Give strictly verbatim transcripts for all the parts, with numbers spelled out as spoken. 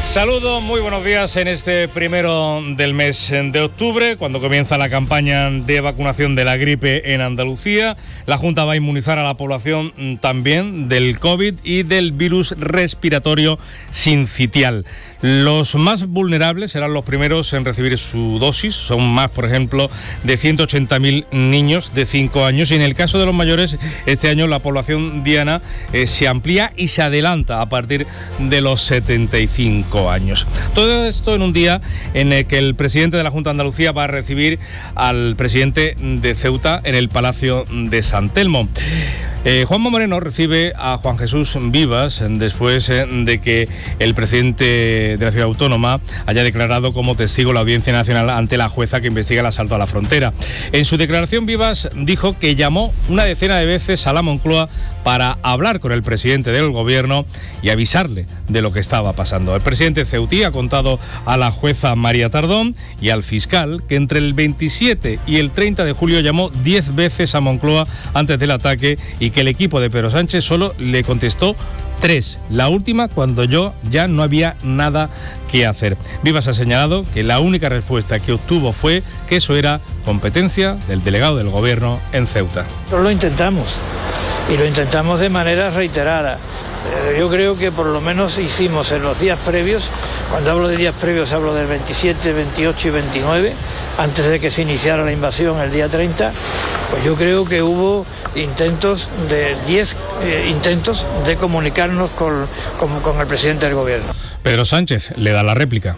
Saludos, muy buenos días en este primero del mes de octubre, cuando comienza la campaña de vacunación de la gripe en Andalucía. La Junta va a inmunizar a la población también del COVID y del virus respiratorio sincitial. Los más vulnerables serán los primeros en recibir su dosis, son más, por ejemplo, de ciento ochenta mil niños de cinco años, y en el caso de los mayores, este año la población diana eh, se amplía y se adelanta a partir de los setenta y cinco años. Todo esto en un día en el que el presidente de la Junta de Andalucía va a recibir al presidente de Ceuta en el Palacio de San Telmo. Eh, Juanma Moreno recibe a Juan Jesús Vivas después eh, de que el presidente de la ciudad autónoma haya declarado como testigo la Audiencia Nacional ante la jueza que investiga el asalto a la frontera. En su declaración, Vivas dijo que llamó una decena de veces a la Moncloa para hablar con el presidente del gobierno y avisarle de lo que estaba pasando. El presidente ceutí ha contado a la jueza María Tardón y al fiscal que entre el veintisiete y el treinta de julio llamó diez veces a Moncloa antes del ataque y que el equipo de Pedro Sánchez solo le contestó tres, la última cuando yo ya no había nada que hacer. Vivas ha señalado que la única respuesta que obtuvo fue que eso era competencia del delegado del gobierno en Ceuta. Nosotros lo intentamos y lo intentamos de manera reiterada. Yo creo que por lo menos hicimos en los días previos, cuando hablo de días previos hablo del veintisiete, veintiocho y veintinueve, antes de que se iniciara la invasión el día treinta, pues yo creo que hubo intentos de diez eh, intentos de comunicarnos con, con, con el presidente del gobierno. Pedro Sánchez le da la réplica.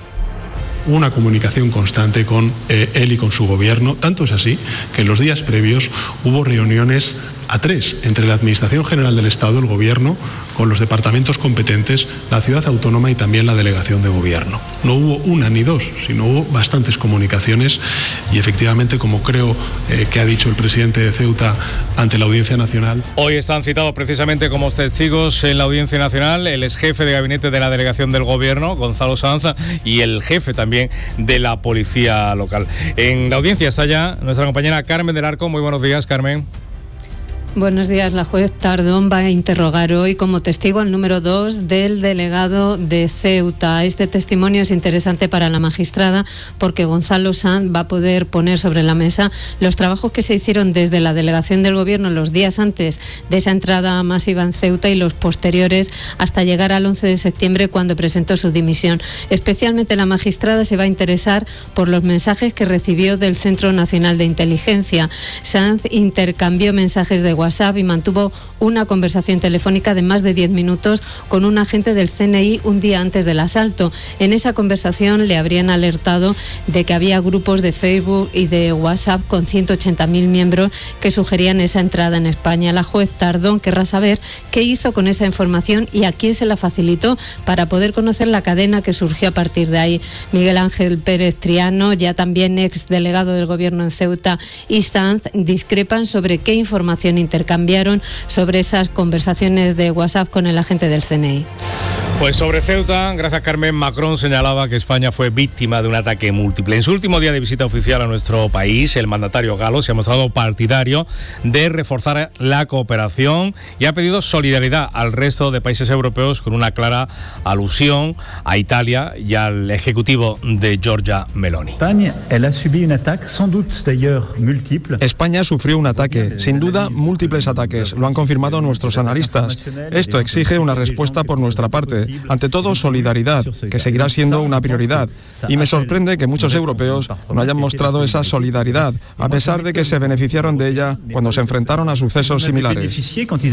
Una comunicación constante con eh, él y con su gobierno, tanto es así que en los días previos hubo reuniones a tres entre la Administración General del Estado, el Gobierno, con los departamentos competentes, la Ciudad Autónoma y también la Delegación de Gobierno. No hubo una ni dos, sino hubo bastantes comunicaciones y efectivamente, como creo eh, que ha dicho el presidente de Ceuta ante la Audiencia Nacional. Hoy están citados precisamente como testigos en la Audiencia Nacional el exjefe de gabinete de la Delegación del Gobierno, Gonzalo Sanz, y el jefe también de la Policía Local. En la audiencia está ya nuestra compañera Carmen del Arco. Muy buenos días, Carmen. Buenos días. La juez Tardón va a interrogar hoy como testigo al número dos del delegado de Ceuta. Este testimonio es interesante para la magistrada porque Gonzalo Sanz va a poder poner sobre la mesa los trabajos que se hicieron desde la delegación del gobierno los días antes de esa entrada masiva en Ceuta y los posteriores hasta llegar al once de septiembre, cuando presentó su dimisión. Especialmente la magistrada se va a interesar por los mensajes que recibió del Centro Nacional de Inteligencia. Sanz intercambió mensajes de WhatsApp y mantuvo una conversación telefónica de más de diez minutos con un agente del C N I un día antes del asalto. En esa conversación le habrían alertado de que había grupos de Facebook y de WhatsApp con ciento ochenta mil miembros que sugerían esa entrada en España. La juez Tardón querrá saber qué hizo con esa información y a quién se la facilitó para poder conocer la cadena que surgió a partir de ahí. Miguel Ángel Pérez Triano, ya también ex delegado del gobierno en Ceuta, y Sanz discrepan sobre qué información intercambiaron sobre esas conversaciones de WhatsApp con el agente del C N I. Pues sobre Ceuta, gracias Carmen, Macron señalaba que España fue víctima de un ataque múltiple. En su último día de visita oficial a nuestro país, el mandatario galo se ha mostrado partidario de reforzar la cooperación y ha pedido solidaridad al resto de países europeos, con una clara alusión a Italia y al ejecutivo de Giorgia Meloni. España sufrió un ataque, sin duda múltiples ataques, lo han confirmado nuestros analistas. Esto exige una respuesta por nuestra parte. Ante todo, solidaridad, que seguirá siendo una prioridad. Y me sorprende que muchos europeos no hayan mostrado esa solidaridad, a pesar de que se beneficiaron de ella cuando se enfrentaron a sucesos similares.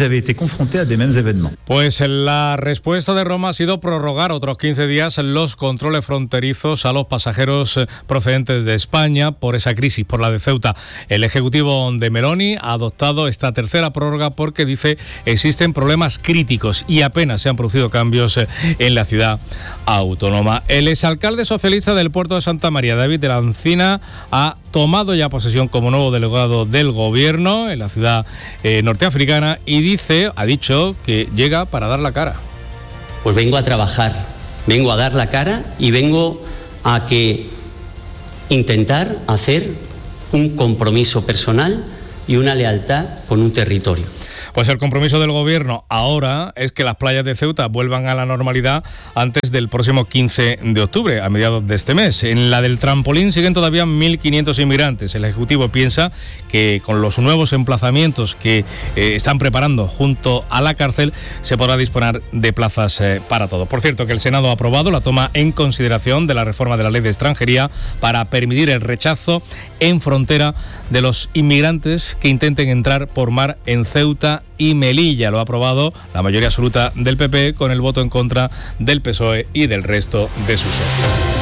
Pues la respuesta de Roma ha sido prorrogar otros quince días los controles fronterizos a los pasajeros procedentes de España por esa crisis, por la de Ceuta. El ejecutivo de Meloni ha adoptado esta tercera prórroga porque, dice, existen problemas críticos y apenas se han producido cambios en la ciudad autónoma. El exalcalde socialista del puerto de Santa María, David de la Encina, ha tomado ya posesión como nuevo delegado del gobierno en la ciudad eh, norteafricana y dice, ha dicho que llega para dar la cara. Pues vengo a trabajar, vengo a dar la cara y vengo a que intentar hacer un compromiso personal y una lealtad con un territorio. Pues el compromiso del gobierno ahora es que las playas de Ceuta vuelvan a la normalidad antes del próximo quince de octubre, a mediados de este mes. En la del trampolín siguen todavía mil quinientos inmigrantes. El Ejecutivo piensa que con los nuevos emplazamientos que eh, están preparando junto a la cárcel se podrá disponer de plazas eh, para todos. Por cierto, que el Senado ha aprobado la toma en consideración de la reforma de la Ley de Extranjería para permitir el rechazo en frontera de los inmigrantes que intenten entrar por mar en Ceuta y Melilla. Lo ha aprobado la mayoría absoluta del P P con el voto en contra del P S O E y del resto de sus socios.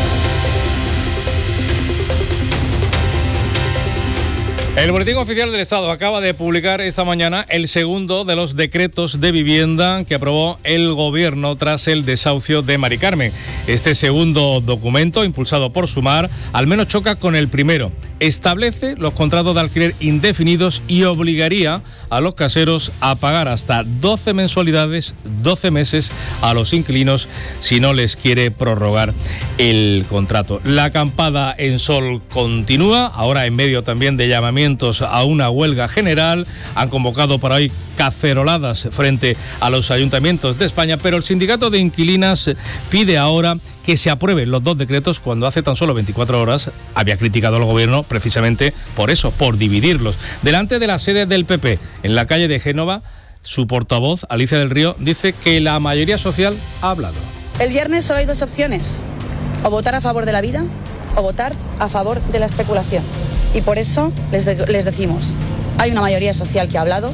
El Boletín Oficial del Estado acaba de publicar esta mañana el segundo de los decretos de vivienda que aprobó el Gobierno tras el desahucio de Mari Carmen. Este segundo documento, impulsado por Sumar, al menos choca con el primero. Establece los contratos de alquiler indefinidos y obligaría a los caseros a pagar hasta doce mensualidades, doce meses a los inquilinos si no les quiere prorrogar el contrato. La acampada en Sol continúa, ahora en medio también de llamamientos a una huelga general. Han convocado para hoy caceroladas frente a los ayuntamientos de España, pero el sindicato de inquilinas pide ahora que se aprueben los dos decretos cuando hace tan solo veinticuatro horas había criticado al gobierno precisamente por eso, por dividirlos. Delante de la sede del P P, en la calle de Génova, su portavoz, Alicia del Río, dice que la mayoría social ha hablado. El viernes solo hay dos opciones, o votar a favor de la vida o votar a favor de la especulación. Y por eso les, de- les decimos, hay una mayoría social que ha hablado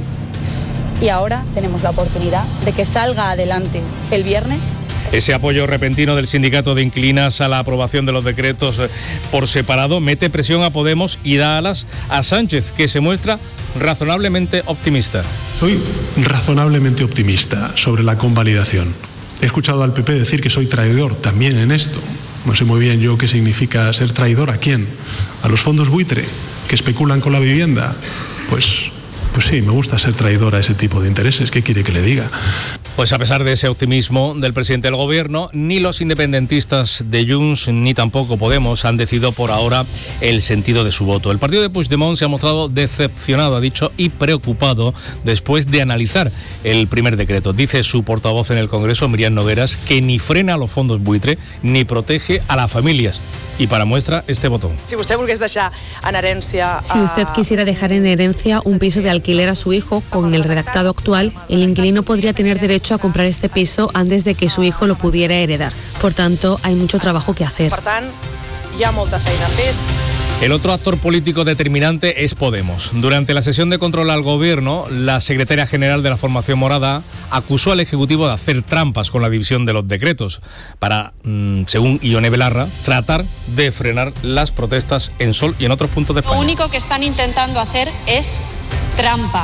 y ahora tenemos la oportunidad de que salga adelante el viernes. Ese apoyo repentino del sindicato de inquilinas a la aprobación de los decretos por separado mete presión a Podemos y da alas a Sánchez, que se muestra razonablemente optimista. Soy razonablemente optimista sobre la convalidación. He escuchado al P P decir que soy traidor también en esto. No sé muy bien yo qué significa ser traidor. ¿A quién? ¿A los fondos buitre que especulan con la vivienda? Pues, pues sí, me gusta ser traidor a ese tipo de intereses. ¿Qué quiere que le diga? Pues a pesar de ese optimismo del presidente del gobierno, ni los independentistas de Junts ni tampoco Podemos han decidido por ahora el sentido de su voto. El partido de Puigdemont se ha mostrado decepcionado, ha dicho, y preocupado después de analizar el primer decreto. Dice su portavoz en el Congreso, Míriam Nogueras, que ni frena a los fondos buitre ni protege a las familias. Y para muestra, este botón. Si usted volgués deixar en herencia... Si usted quisiera dejar en herencia un piso de alquiler a su hijo con el redactado actual, el inquilino podría tener derecho a comprar este piso antes de que su hijo lo pudiera heredar. Por tanto, hay mucho trabajo que hacer. Per tant, hi ha molta feina a fer. El otro actor político determinante es Podemos. Durante la sesión de control al gobierno, la secretaria general de la formación morada acusó al Ejecutivo de hacer trampas con la división de los decretos para, mmm, según Ione Belarra, tratar de frenar las protestas en Sol y en otros puntos de España. Lo único que están intentando hacer es trampa,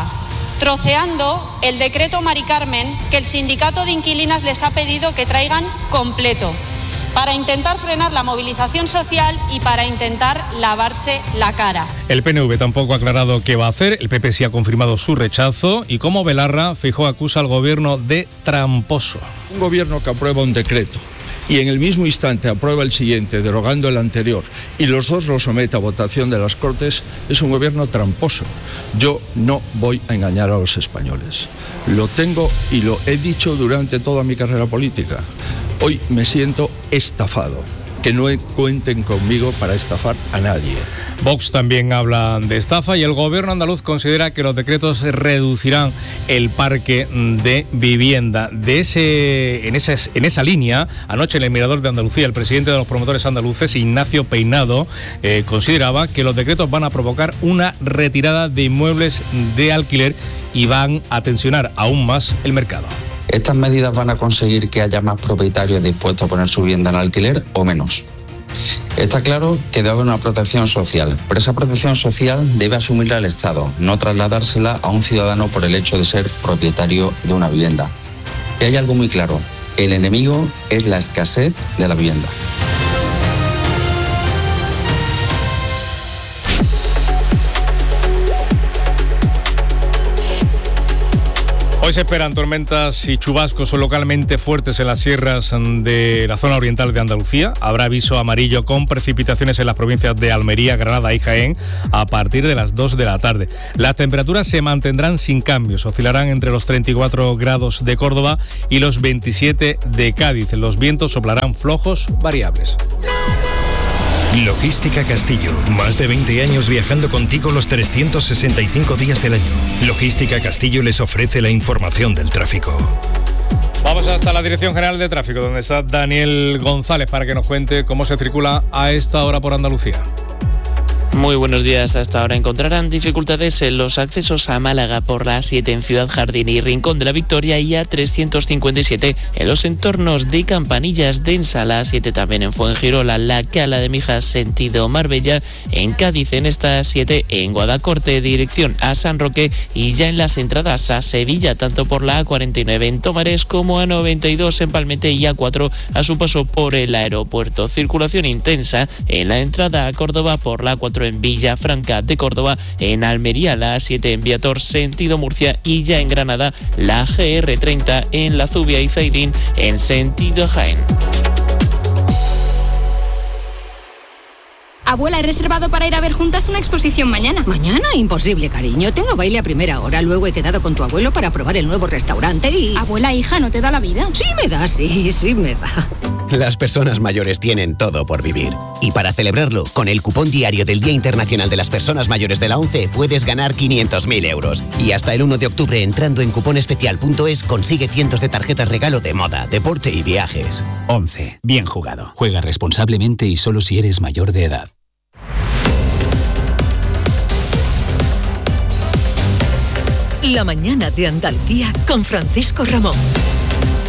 troceando el decreto Mari Carmen que el sindicato de inquilinas les ha pedido que traigan completo, para intentar frenar la movilización social y para intentar lavarse la cara. El P N V tampoco ha aclarado qué va a hacer, el P P sí ha confirmado su rechazo y como Belarra, Feijóo acusa al gobierno de tramposo. Un gobierno que aprueba un decreto y en el mismo instante aprueba el siguiente, derogando el anterior, y los dos lo somete a votación de las Cortes, es un gobierno tramposo. Yo no voy a engañar a los españoles. Lo tengo y lo he dicho durante toda mi carrera política. Hoy me siento estafado. Que no cuenten conmigo para estafar a nadie. Vox también habla de estafa y el gobierno andaluz considera que los decretos reducirán el parque de vivienda. De ese, en, esa, en esa línea, anoche en el Mirador de Andalucía, el presidente de los promotores andaluces, Ignacio Peinado, eh, consideraba que los decretos van a provocar una retirada de inmuebles de alquiler y van a tensionar aún más el mercado. ¿Estas medidas van a conseguir que haya más propietarios dispuestos a poner su vivienda en alquiler o menos? Está claro que debe haber una protección social, pero esa protección social debe asumirla el Estado, no trasladársela a un ciudadano por el hecho de ser propietario de una vivienda. Y hay algo muy claro, el enemigo es la escasez de la vivienda. Hoy se esperan tormentas y chubascos localmente fuertes en las sierras de la zona oriental de Andalucía. Habrá aviso amarillo con precipitaciones en las provincias de Almería, Granada y Jaén a partir de las dos de la tarde. Las temperaturas se mantendrán sin cambios, oscilarán entre los treinta y cuatro grados de Córdoba y los veintisiete de Cádiz. Los vientos soplarán flojos variables. Logística Castillo, más de veinte años viajando contigo los trescientos sesenta y cinco días del año. Logística Castillo les ofrece la información del tráfico. Vamos hasta la Dirección General de Tráfico, donde está Daniel González, para que nos cuente cómo se circula a esta hora por Andalucía. Muy buenos días. Hasta ahora encontrarán dificultades en los accesos a Málaga por la A siete en Ciudad Jardín y Rincón de la Victoria y A trescientos cincuenta y siete en los entornos de Campanillas, Densa, la A siete también en Fuengirola, la Cala de Mijas sentido Marbella, en Cádiz en esta A siete, en Guadacorte dirección a San Roque y ya en las entradas a Sevilla tanto por la A cuarenta y nueve en Tomares como A noventa y dos en Palmete y A cuatro a su paso por el aeropuerto. Circulación intensa en la entrada a Córdoba por la A cuatro en Villafranca de Córdoba, en Almería la A siete en Viator sentido Murcia y ya en Granada la G R treinta en La Zubia y Zaidín en sentido Jaén. Abuela, he reservado para ir a ver juntas una exposición mañana. ¿Mañana? Imposible, cariño. Tengo baile a primera hora, luego he quedado con tu abuelo para probar el nuevo restaurante y... Abuela, hija, ¿no te da la vida? Sí me da, sí, sí me da. Las personas mayores tienen todo por vivir. Y para celebrarlo, con el cupón diario del Día Internacional de las Personas Mayores de la ONCE puedes ganar quinientos mil euros. Y hasta el uno de octubre, entrando en cuponespecial punto es, consigue cientos de tarjetas regalo de moda, deporte y viajes. ONCE. Bien jugado. Juega responsablemente y solo si eres mayor de edad. La mañana de Andalucía con Francisco Ramón.